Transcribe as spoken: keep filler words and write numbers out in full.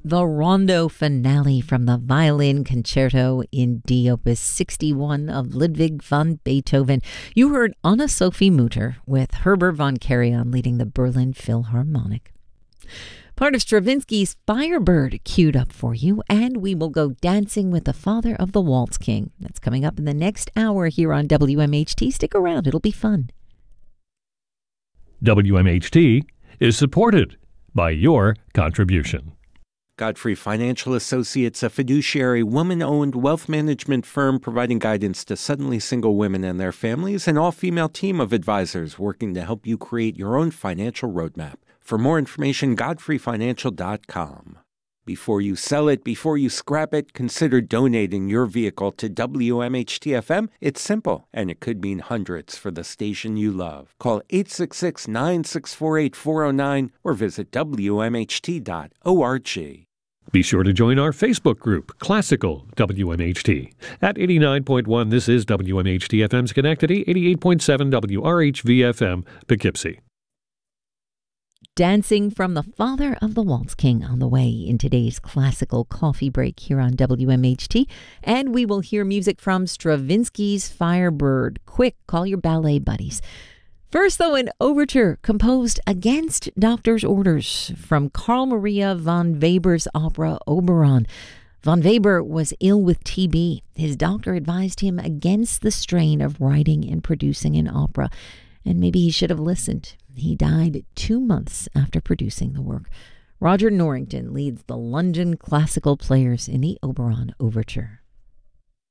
The Rondo Finale from the Violin Concerto in D, Opus sixty-one of Ludwig van Beethoven. You heard Anna-Sophie Mutter with Herbert von Karajan leading the Berlin Philharmonic. Part of Stravinsky's Firebird queued up for you, and we will go dancing with the father of the Waltz King. That's coming up in the next hour here on W M H T. Stick around, it'll be fun. W M H T is supported by your contribution. Godfrey Financial Associates, a fiduciary woman-owned wealth management firm providing guidance to suddenly single women and their families, an all-female team of advisors working to help you create your own financial roadmap. For more information, godfrey financial dot com. Before you sell it, before you scrap it, consider donating your vehicle to W M H T F M. It's simple, and it could mean hundreds for the station you love. Call eight six six, nine six four, eight four zero nine or visit W M H T dot org. Be sure to join our Facebook group, Classical W M H T. At eighty-nine point one, this is W M H T F M Schenectady, eighty-eight point seven W R H V F M Poughkeepsie. Dancing from the Father of the Waltz King on the way in today's classical coffee break here on W M H T. And we will hear music from Stravinsky's Firebird. Quick, call your ballet buddies. First, though, an overture composed against doctor's orders from Carl Maria von Weber's opera Oberon. Von Weber was ill with T B. His doctor advised him against the strain of writing and producing an opera, and maybe he should have listened. He died two months after producing the work. Roger Norrington leads the London Classical Players in the Oberon Overture.